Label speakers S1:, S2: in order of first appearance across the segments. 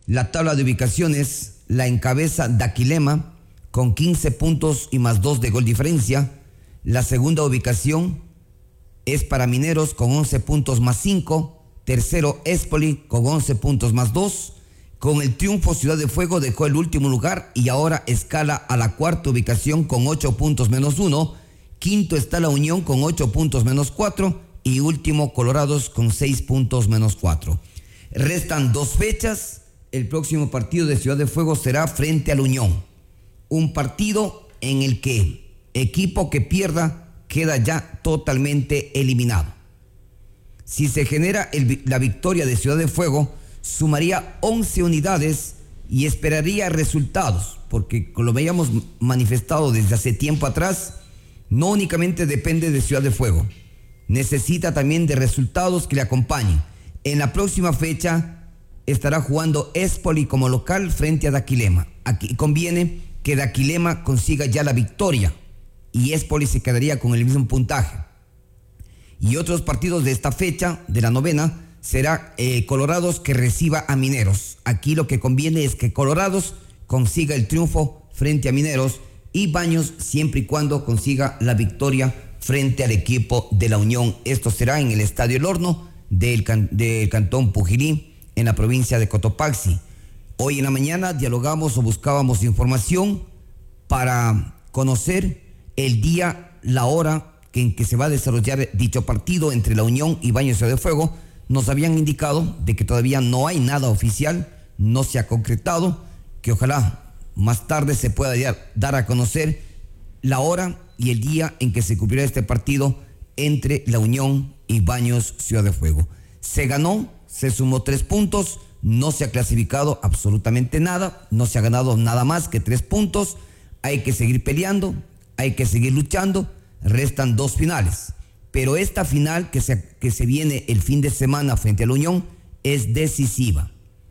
S1: La tabla de ubicaciones la encabeza Daquilema con 15 puntos y más 2 de gol diferencia. La segunda ubicación es para Mineros con 11 puntos más 5. Tercero, Espoli con 11 puntos más 2. Con el triunfo, Ciudad de Fuego dejó el último lugar y ahora escala a la cuarta ubicación con 8 puntos menos 1. Quinto está La Unión con 8 puntos menos 4. Y último, Colorados con 6 puntos menos 4. Restan 2 fechas. El próximo partido de Ciudad de Fuego será frente a La Unión. Un partido en el que equipo que pierda queda ya totalmente eliminado. Si se genera la victoria de Ciudad de Fuego, sumaría 11 unidades y esperaría resultados, porque como lo veíamos manifestado desde hace tiempo atrás, no únicamente depende de Ciudad de Fuego, necesita también de resultados que le acompañen. En la próxima fecha estará jugando Espoli como local frente a Daquilema. Aquí conviene que Daquilema consiga ya la victoria y Espoli se quedaría con el mismo puntaje. Y otros partidos de esta fecha, de la novena, será Colorados que reciba a Mineros. Aquí lo que conviene es que Colorados consiga el triunfo frente a Mineros y Baños siempre y cuando consiga la victoria frente al equipo de La Unión. Esto será en el Estadio El Horno del Cantón Pujilí, en la provincia de Cotopaxi. Hoy en la mañana dialogamos o buscábamos información para conocer el día, la hora en que se va a desarrollar dicho partido entre La Unión y Baños Ciudad de Fuego. Nos habían indicado de que todavía no hay nada oficial, no se ha concretado, que ojalá más tarde se pueda dar a conocer la hora y el día en que se cumplirá este partido entre La Unión y Baños Ciudad de Fuego. Se ganó, se sumó 3 puntos, no se ha clasificado absolutamente nada, no se ha ganado nada más que 3 puntos, hay que seguir peleando, hay que seguir luchando. Restan 2 finales, pero esta final que se viene el fin de semana frente a La Unión es decisiva.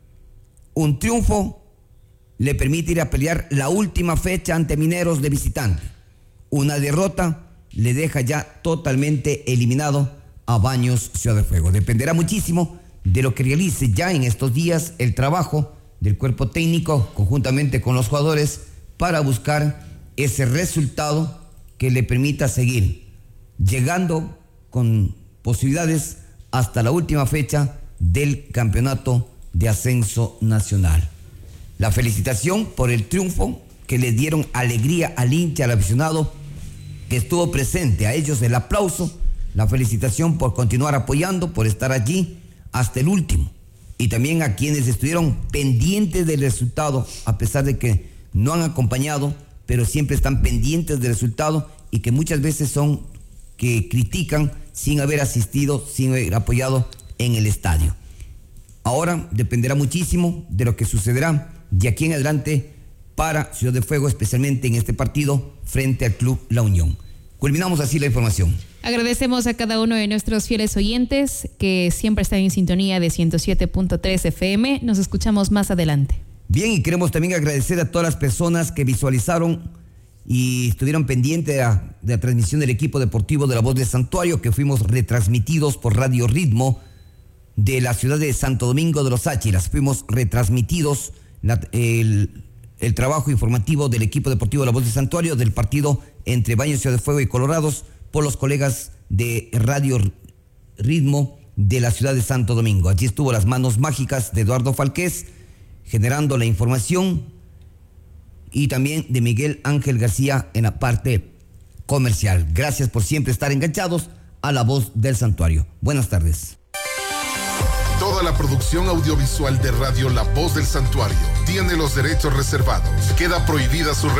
S1: Un triunfo le permite ir a pelear la última fecha ante Mineros de visitante. Una derrota le deja ya totalmente eliminado a Baños Ciudad de Fuego. Dependerá muchísimo de lo que realice ya en estos días el trabajo del cuerpo técnico conjuntamente con los jugadores para buscar ese resultado que le permita seguir llegando con posibilidades hasta la última fecha del campeonato de ascenso nacional. La felicitación por el triunfo que le dieron alegría al hincha, al aficionado que estuvo presente. A ellos el aplauso, la felicitación por continuar apoyando, por estar allí hasta el último. Y también a quienes estuvieron pendientes del resultado, a pesar de que no han acompañado, pero siempre están pendientes del resultado y que muchas veces son que critican sin haber asistido, sin haber apoyado en el estadio. Ahora dependerá muchísimo de lo que sucederá de aquí en adelante para Ciudad de Fuego, especialmente en este partido frente al Club La Unión. Culminamos así la información.
S2: Agradecemos a cada uno de nuestros fieles oyentes que siempre están en sintonía de 107.3 FM. Nos escuchamos más adelante.
S1: Bien, y queremos también agradecer a todas las personas que visualizaron y estuvieron pendientes de la transmisión del equipo deportivo de La Voz del Santuario, que fuimos retransmitidos por Radio Ritmo de la ciudad de Santo Domingo de los Áchilas. Fuimos retransmitidos el trabajo informativo del equipo deportivo de La Voz del Santuario del partido entre Baños Ciudad de Fuego y Colorados por los colegas de Radio Ritmo de la ciudad de Santo Domingo. Allí estuvo las manos mágicas de Eduardo Falqués generando la información y también de Miguel Ángel García en la parte comercial. Gracias por siempre estar enganchados a La Voz del Santuario. Buenas tardes.
S3: Toda la producción audiovisual de Radio La Voz del Santuario tiene los derechos reservados. Queda prohibida su